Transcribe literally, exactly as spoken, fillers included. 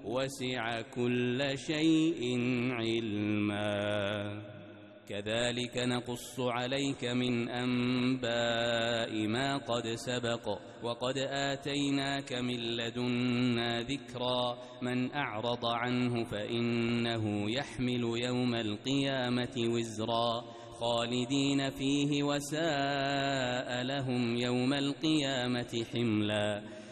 وسع كل شيء علما. كذلك نقص عليك من أنباء ما قد سبق وقد آتيناك من لدنا ذكرا. من أعرض عنه فإنه يحمل يوم القيامة وزرا خالدين فيه وساء لهم يوم القيامة حملا.